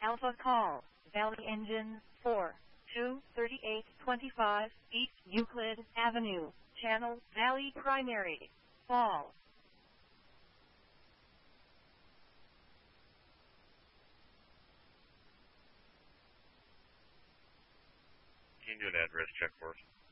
Alpha call, Valley Engine 4, 23825, East Euclid Avenue, Channel, Valley Primary, Fall. Can you do an address check for us?